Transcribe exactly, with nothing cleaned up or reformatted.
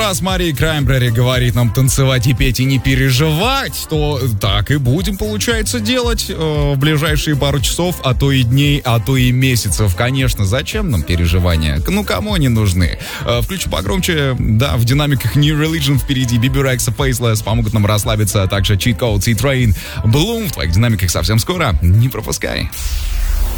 раз Мария Краймбрери говорит нам танцевать и петь и не переживать, то так и будем, получается, делать э, в ближайшие пару часов, а то и дней, а то и месяцев. Конечно, зачем нам переживания? Ну, кому они нужны? Э, включу погромче. Да, в динамиках New Religion впереди. Биби Рекса, Faceless помогут нам расслабиться, а также Cheat Code, C-Train, Bloom в твоих динамиках совсем скоро. Не пропускай.